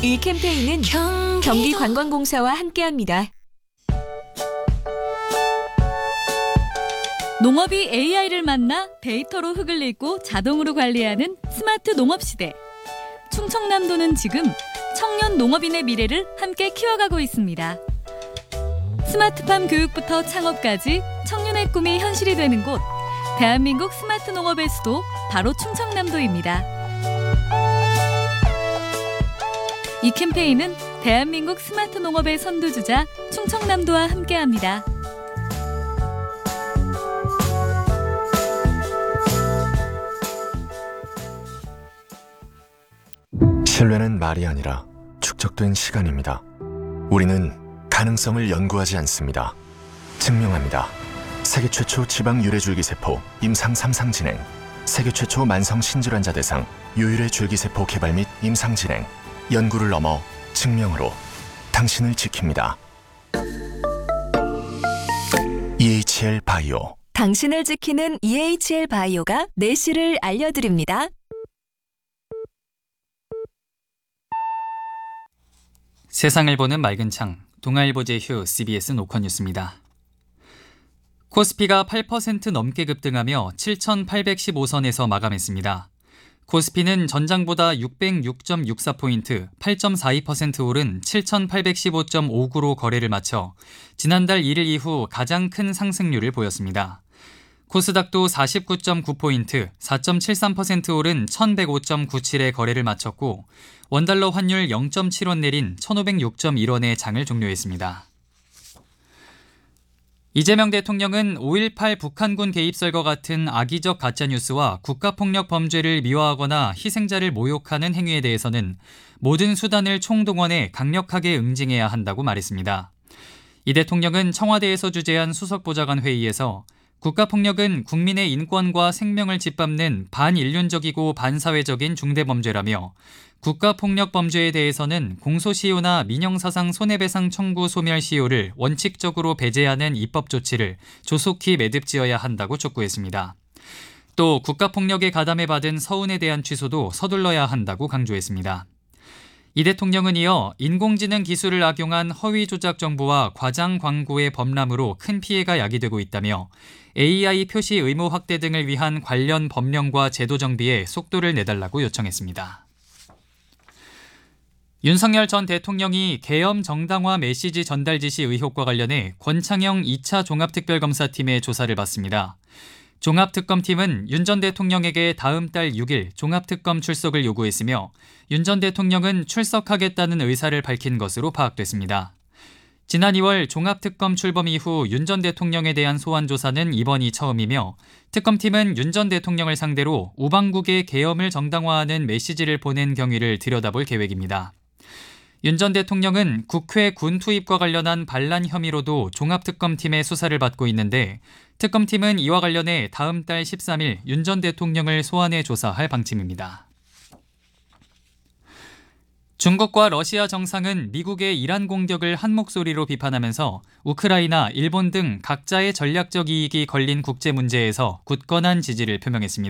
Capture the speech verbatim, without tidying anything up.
이 캠페인은 경기관광공사와 함께합니다. 농업이 에이아이를 만나 데이터로 흙을 읽고 자동으로 관리하는 스마트 농업시대. 충청남도는 지금 청년 농업인의 미래를 함께 키워가고 있습니다. 스마트팜 교육부터 창업까지 청년의 꿈이 현실이 되는 곳, 대한민국 스마트 농업의 수도 바로 충청남도입니다. 이 캠페인은 대한민국 스마트 농업의 선두주자 충청남도와 함께합니다. 신뢰는 말이 아니라 축적된 시간입니다. 우리는 가능성을 연구하지 않습니다. 증명합니다. 세계 최초 지방 유래줄기세포 임상 삼 상 진행, 세계 최초 만성 신질환자 대상 유일의 줄기세포 개발 및 임상 진행, 연구를 넘어 증명으로 당신을 지킵니다. 이에이치엘 바이오. 당신을 지키는 이에이치엘 바이오가 내실을 알려드립니다. 세상을 보는 맑은 창, 동아일보 제휴 씨비에스 노컷뉴스입니다. 코스피가 팔 퍼센트 넘게 급등하며 칠천팔백십오 선에서 마감했습니다. 코스피는 전장보다 육백육 점 육사 포인트, 팔 점 사이 퍼센트 오른 칠천팔백십오 점 오구로 거래를 마쳐 지난달 일 일 이후 가장 큰 상승률을 보였습니다. 코스닥도 사십구 점 구 포인트, 사 점 칠삼 퍼센트 오른 천백오 점 구칠에 거래를 마쳤고 원달러 환율 영 점 칠 원 내린 천오백육 점 일 원에 장을 종료했습니다. 이재명 대통령은 오일팔 북한군 개입설과 같은 악의적 가짜뉴스와 국가폭력 범죄를 미화하거나 희생자를 모욕하는 행위에 대해서는 모든 수단을 총동원해 강력하게 응징해야 한다고 말했습니다. 이 대통령은 청와대에서 주재한 수석보좌관 회의에서 국가폭력은 국민의 인권과 생명을 짓밟는 반인륜적이고 반사회적인 중대범죄라며 국가폭력 범죄에 대해서는 공소시효나 민형사상 손해배상 청구 소멸시효를 원칙적으로 배제하는 입법 조치를 조속히 매듭지어야 한다고 촉구했습니다. 또 국가폭력에 가담해 받은 서운에 대한 취소도 서둘러야 한다고 강조했습니다. 이 대통령은 이어 인공지능 기술을 악용한 허위 조작 정보와 과장 광고의 범람으로 큰 피해가 야기되고 있다며 에이아이 표시 의무 확대 등을 위한 관련 법령과 제도 정비에 속도를 내달라고 요청했습니다. 윤석열 전 대통령이 계엄 정당화 메시지 전달 지시 의혹과 관련해 권창형 이 차 종합특별검사팀의 조사를 받습니다. 종합특검팀은 윤 전 대통령에게 다음 달 육 일 종합특검 출석을 요구했으며 윤 전 대통령은 출석하겠다는 의사를 밝힌 것으로 파악됐습니다. 지난 이월 종합특검 출범 이후 윤 전 대통령에 대한 소환 조사는 이번이 처음이며 특검팀은 윤 전 대통령을 상대로 우방국의 계엄을 정당화하는 메시지를 보낸 경위를 들여다볼 계획입니다. 윤 전 대통령은 국회 군 투입과 관련한 반란 혐의로도 종합특검팀의 수사를 받고 있는데 특검팀은 이와 관련해 다음 달 십삼 일 윤 전 대통령을 소환해 조사할 방침입니다. 중국과 러시아 정상은 미국의 이란 공격을 한 목소리로 비판하면서 우크라이나, 일본 등 각자의 전략적 이익이 걸린 국제 문제에서 굳건한 지지를 표명했습니다.